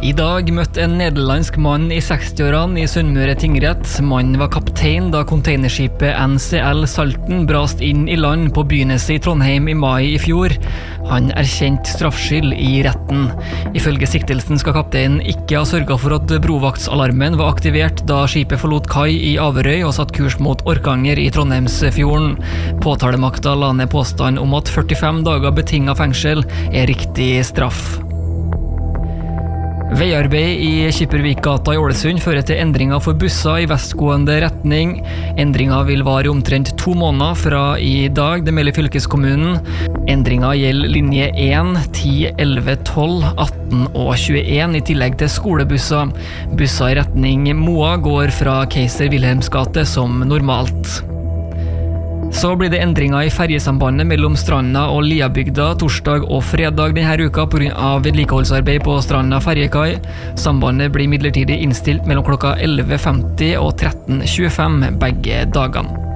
I dag møtte en nederlandsk mann i 60-årene i Sunnmøre tingrett. Mannen var kaptein da containerskipet NCL Salten brast inn i land på Byneset i Trondheim i mai i fjor. Han erkjente straffskyld i retten. Ifølge siktelsen skal kapteinen ikke ha sørget for at brovaktsalarmen var aktivert da skipet forlot kai i Averøy og satt kurs mot Orkanger i Trondheimsfjorden. Påtalemakta la ned påstand om at 45 dager betinget fengsel er riktig straff. Veiarbeid i Kippervikgata i Ålesund fører til endringer for busser i vestgående retning. Endringer vil vare omtrent 2 måneder fra i dag, det melder fylkeskommunen. Endringer gjelder linje 1, 10, 11, 12, 18 og 21 i tillegg til skolebusser. Busser i retning Moa går fra Keiser Wilhelms gate som normalt. Så blir det endringer i ferjesambandet mellom Stranda og Liabygda torsdag og fredag denne uka på grunn av vedlikeholdsarbeid på Stranda ferjekai. Sambandet blir midlertidig innstilt mellom klokka 11.50 og 13.25 begge dagene.